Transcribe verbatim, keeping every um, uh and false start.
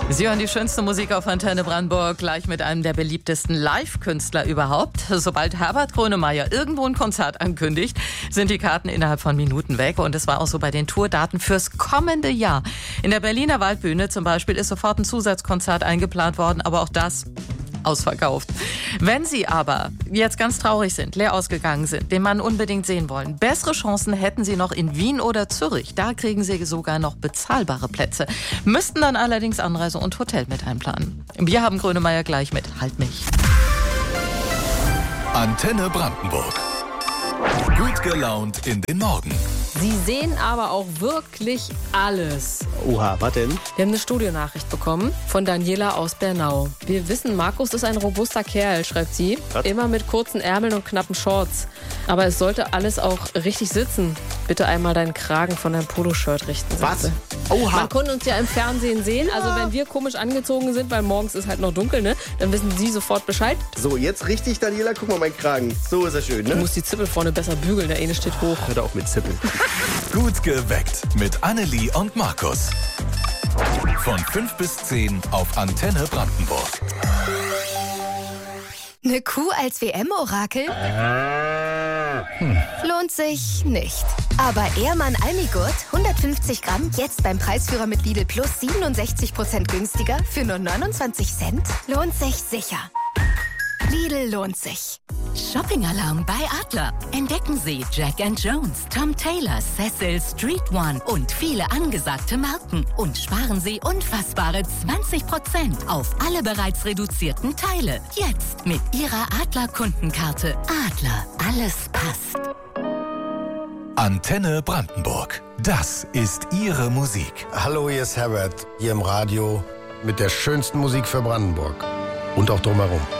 Sie hören die schönste Musik auf Antenne Brandenburg, gleich mit einem der beliebtesten Live-Künstler überhaupt. Sobald Herbert Grönemeyer irgendwo ein Konzert ankündigt, sind die Karten innerhalb von Minuten weg. Und es war auch so bei den Tourdaten fürs kommende Jahr. In der Berliner Waldbühne zum Beispiel ist sofort ein Zusatzkonzert eingeplant worden, aber auch das ausverkauft. Wenn Sie aber jetzt ganz traurig sind, leer ausgegangen sind, den Mann unbedingt sehen wollen, bessere Chancen hätten Sie noch in Wien oder Zürich. Da kriegen Sie sogar noch bezahlbare Plätze. Müssten dann allerdings Anreise und Hotel mit einplanen. Wir haben Grönemeyer gleich mit Halt mich. Antenne Brandenburg. Gut gelaunt in den Morgen. Sie sehen aber auch wirklich alles. Oha, was denn? Wir haben eine Studionachricht bekommen von Daniela aus Bernau. Wir wissen, Markus ist ein robuster Kerl, schreibt sie. Was? Immer mit kurzen Ärmeln und knappen Shorts. Aber es sollte alles auch richtig sitzen. Bitte einmal deinen Kragen von deinem Poloshirt richten. sagt Was? sie. Oha. Man konnte uns ja im Fernsehen sehen. Also wenn wir komisch angezogen sind, weil morgens ist halt noch dunkel, ne? Dann wissen Sie sofort Bescheid. So, jetzt richtig, Daniela, guck mal, mein Kragen. So ist er schön, Du ne? musst die Zippel vorne besser bügeln, der eine steht hoch. Hört auf mit Zippeln. Gut geweckt mit Annelie und Markus. Von fünf bis zehn auf Antenne Brandenburg. Eine Kuh als W M-Orakel? Hm. Lohnt sich nicht. Aber Ehrmann Almigurt, hundertfünfzig Gramm, jetzt beim Preisführer mit Lidl Plus siebenundsechzig Prozent günstiger für nur neunundzwanzig Cent? Lohnt sich sicher. Lidl lohnt sich. Shopping-Alarm bei Adler. Entdecken Sie Jack and Jones, Tom Taylor, Cecil, Street One und viele angesagte Marken. Und sparen Sie unfassbare zwanzig Prozent auf alle bereits reduzierten Teile. Jetzt mit Ihrer Adler-Kundenkarte. Adler, alles passt. Antenne Brandenburg. Das ist Ihre Musik. Hallo, hier ist Herbert, hier im Radio mit der schönsten Musik für Brandenburg und auch drumherum.